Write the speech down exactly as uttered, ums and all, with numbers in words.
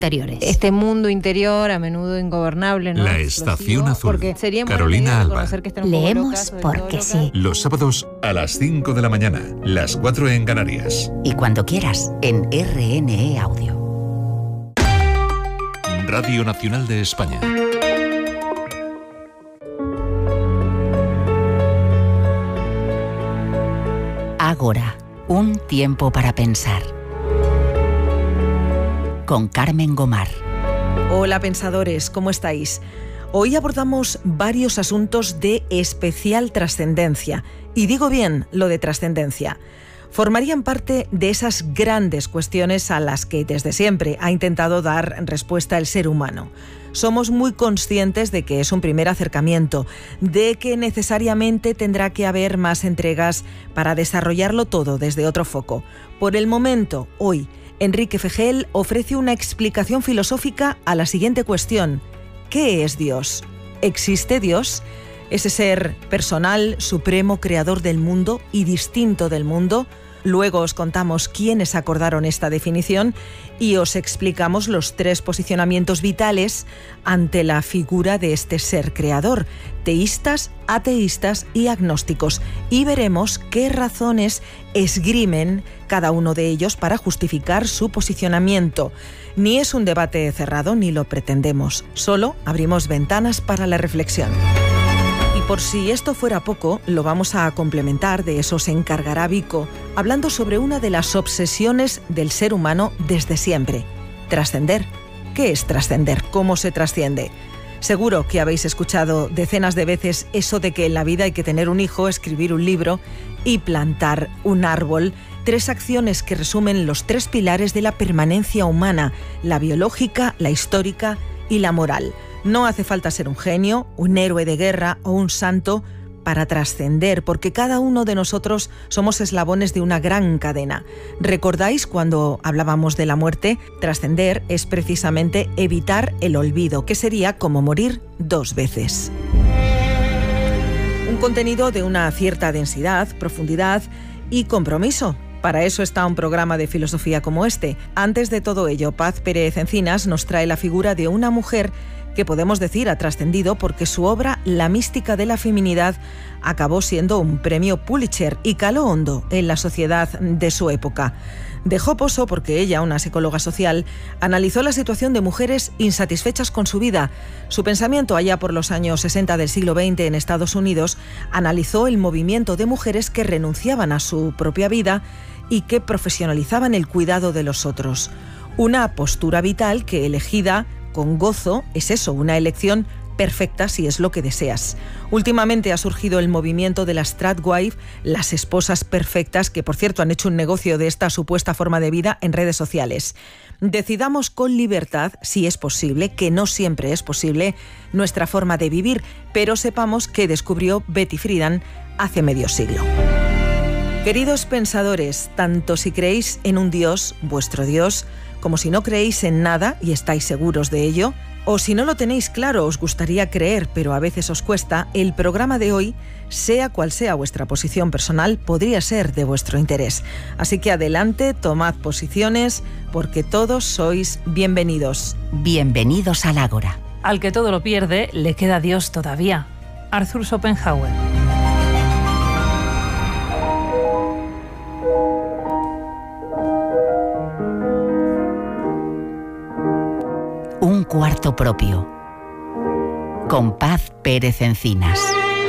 interiores. Este mundo interior, a menudo ingobernable, ¿no? La Estación Azul. Porque sería Carolina Alba. Leemos porque sí. Los sábados a las cinco de la mañana, las cuatro en Canarias. Y cuando quieras, en R N E Audio. Radio Nacional de España. Ágora, un tiempo para pensar. Con Carmen Gomar. Hola pensadores, ¿cómo estáis? Hoy abordamos varios asuntos de especial trascendencia. Y digo bien lo de trascendencia. Formarían parte de esas grandes cuestiones a las que desde siempre ha intentado dar respuesta el ser humano. Somos muy conscientes de que es un primer acercamiento, de que necesariamente tendrá que haber más entregas para desarrollarlo todo desde otro foco. Por el momento, hoy, Enrique Fegel ofrece una explicación filosófica a la siguiente cuestión. ¿Qué es Dios? ¿Existe Dios? Ese ser personal, supremo, creador del mundo y distinto del mundo. Luego os contamos quiénes acordaron esta definición y os explicamos los tres posicionamientos vitales ante la figura de este ser creador: teístas, ateístas y agnósticos. Y veremos qué razones esgrimen cada uno de ellos para justificar su posicionamiento. Ni es un debate cerrado ni lo pretendemos, solo abrimos ventanas para la reflexión. Y por si esto fuera poco, lo vamos a complementar, de eso se encargará Vico, hablando sobre una de las obsesiones del ser humano desde siempre: trascender. ¿Qué es trascender? ¿Cómo se trasciende? Seguro que habéis escuchado decenas de veces eso de que en la vida hay que tener un hijo, escribir un libro y plantar un árbol. Tres acciones que resumen los tres pilares de la permanencia humana: la biológica, la histórica y la moral. No hace falta ser un genio, un héroe de guerra o un santo para trascender, porque cada uno de nosotros somos eslabones de una gran cadena. ¿Recordáis cuando hablábamos de la muerte? Trascender es precisamente evitar el olvido, que sería como morir dos veces. Un contenido de una cierta densidad, profundidad y compromiso. Para eso está un programa de filosofía como este. Antes de todo ello, Paz Pérez Encinas nos trae la figura de una mujer que podemos decir ha trascendido porque su obra La mística de la feminidad acabó siendo un premio Pulitzer y caló hondo en la sociedad de su época. Dejó pozo porque ella, una psicóloga social, analizó la situación de mujeres insatisfechas con su vida. Su pensamiento, allá por los años sesenta del siglo veinte en Estados Unidos, analizó el movimiento de mujeres que renunciaban a su propia vida y que profesionalizaban el cuidado de los otros. Una postura vital que, elegida con gozo, es eso, una elección perfecta si es lo que deseas. Últimamente ha surgido el movimiento de las Stratwife, las esposas perfectas, que por cierto han hecho un negocio de esta supuesta forma de vida en redes sociales. Decidamos con libertad, si es posible, que no siempre es posible, nuestra forma de vivir, pero sepamos que descubrió Betty Friedan hace medio siglo. Queridos pensadores, tanto si creéis en un Dios, vuestro Dios, como si no creéis en nada y estáis seguros de ello, o si no lo tenéis claro, os gustaría creer, pero a veces os cuesta, el programa de hoy, sea cual sea vuestra posición personal, podría ser de vuestro interés. Así que adelante, tomad posiciones, porque todos sois bienvenidos. Bienvenidos al Ágora. Al que todo lo pierde, le queda Dios todavía. Arthur Schopenhauer. Un cuarto propio. Con Paz Pérez Encinas.